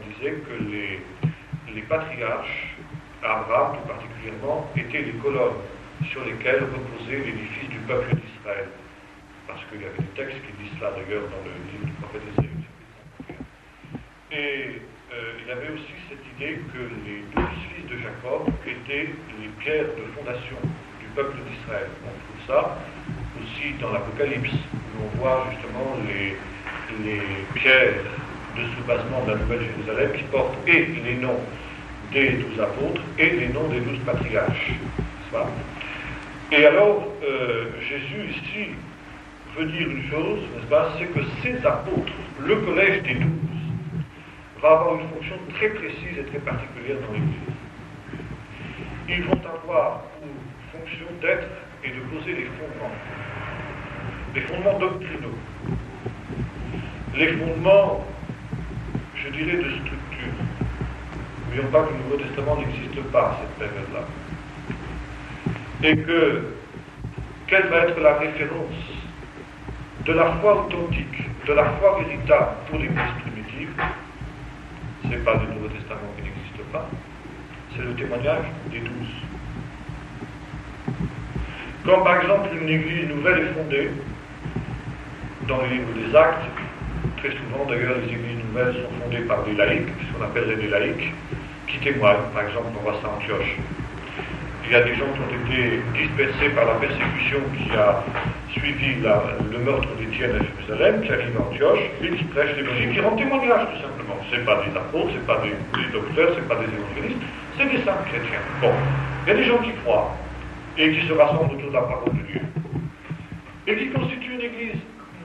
on disait que les patriarches, Abraham tout particulièrement, étaient les colonnes sur lesquelles reposait l'édifice du peuple d'Israël. Parce qu'il y avait des textes qui disent cela d'ailleurs dans le livre du prophète Ésaïe. Et il y avait aussi cette idée que les 12 fils de Jacob étaient les pierres de fondation du peuple d'Israël. On trouve ça aussi dans l'Apocalypse, où on voit justement les pierres de soubassement de la Nouvelle Jérusalem qui portent et les noms des 12 apôtres et les noms des 12 patriarches. N'est-ce pas ? Et alors, Jésus ici veut dire une chose, n'est-ce pas ? C'est que ces apôtres, le collège des 12, va avoir une fonction très précise et très particulière dans l'Église. Ils vont avoir pour fonction d'être et de poser les fondements doctrinaux, les fondements, je dirais, de structure. N'oublions pas que le Nouveau Testament n'existe pas à cette période-là. Et quelle va être la référence de la foi authentique, de la foi véritable pour l'Église primitive? Ce n'est pas le Nouveau Testament qui n'existe pas, c'est le témoignage des 12. Quand par exemple une Église nouvelle est fondée, dans les livres des Actes, très souvent d'ailleurs les Églises nouvelles sont fondées par des laïcs, ce qu'on appellerait des laïcs, qui témoignent. Par exemple, on voit ça à Antioche. Il y a des gens qui ont été dispersés par la persécution qui a suivi le meurtre d'Étienne à Jérusalem, qui arrivent à Antioche, et qui prêchent l'évangile, qui rendent témoignage tout simplement. Ce n'est pas des apôtres, ce n'est pas des docteurs, ce n'est pas des évangélistes, c'est des simples chrétiens. Bon, il y a des gens qui croient, et qui se rassemblent autour de la parole de Dieu, et qui constituent une église.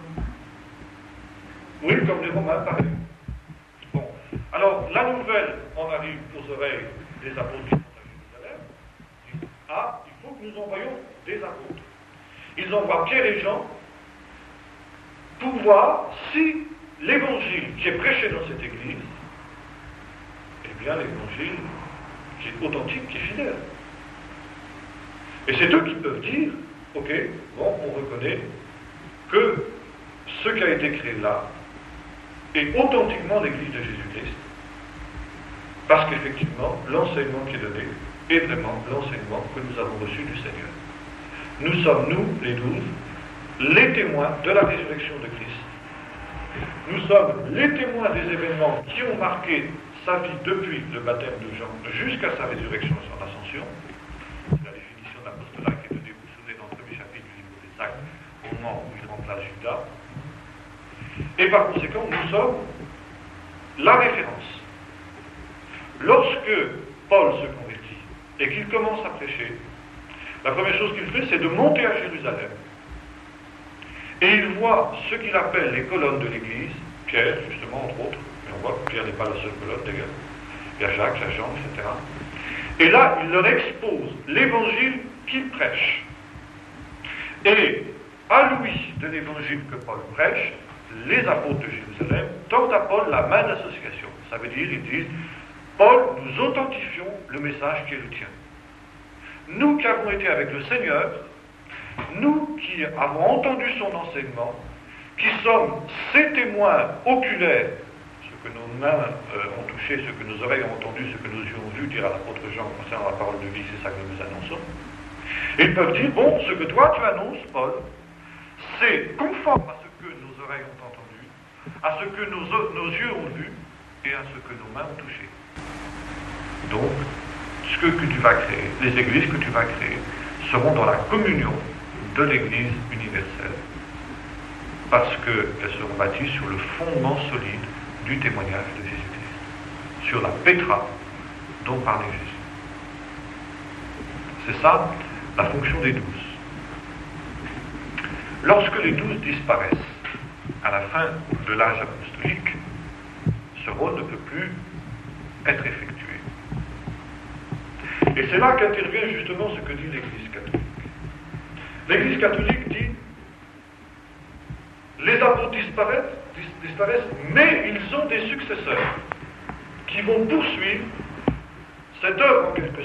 Oui, comme les Romains, pareil. Bon, alors la nouvelle en arrive aux oreilles des apôtres qui sont à Jérusalem. Ils disent, ah, il faut que nous envoyions des apôtres. Ils envoient Pierre et Jean pour voir si l'évangile qui est prêché dans cette église est bien l'évangile qui est authentique, qui est fidèle. Et c'est eux qui peuvent dire, ok, bon, on reconnaît que ce qui a été créé là est authentiquement l'église de Jésus-Christ. Parce qu'effectivement, l'enseignement qui est donné est vraiment l'enseignement que nous avons reçu du Seigneur. Nous sommes, nous, les 12, les témoins de la résurrection de Christ. Nous sommes les témoins des événements qui ont marqué sa vie depuis le baptême de Jean jusqu'à sa résurrection et son ascension. C'est la définition d'apostolat qui est donnée, vous vous souvenez, dans le premier chapitre du livre des Actes, au moment où il remplace Judas. Et par conséquent, nous sommes la référence. Lorsque Paul se convertit et qu'il commence à prêcher, la première chose qu'il fait, c'est de monter à Jérusalem. Et il voit ce qu'il appelle les colonnes de l'Église, Pierre, justement, entre autres. Et on voit que Pierre n'est pas la seule colonne, d'ailleurs. Il y a Jacques, il y a Jean, etc. Et là, il leur expose l'évangile qu'il prêche. Et à l'ouïe de l'évangile que Paul prêche, les apôtres de Jérusalem tendent à Paul la main d'association. Ça veut dire, ils disent, Paul, nous authentifions le message qui est le tien. Nous qui avons été avec le Seigneur, nous qui avons entendu son enseignement, qui sommes ses témoins oculaires, ce que nos mains ont touché, ce que nos oreilles ont entendu, ce que nos yeux ont vu, dire à l'apôtre Jean concernant la parole de vie, c'est ça que nous annonçons. Ils peuvent dire, bon, ce que toi tu annonces, Paul, c'est conforme à ce que nos oreilles ont entendu, à ce que nos yeux ont vu et à ce que nos mains ont touché. Donc, ce que tu vas créer, les églises que tu vas créer, seront dans la communion de l'Église universelle, parce qu'elles seront bâties sur le fondement solide du témoignage de Jésus-Christ, sur la pétra dont parlait Jésus. C'est ça, la fonction des 12. Lorsque les 12 disparaissent, à la fin de l'âge apostolique, ce rôle ne peut plus être effectué. Et c'est là qu'intervient justement ce que dit l'Église catholique. L'Église catholique dit, les apôtres disparaissent, mais ils ont des successeurs qui vont poursuivre cette œuvre en quelque sorte.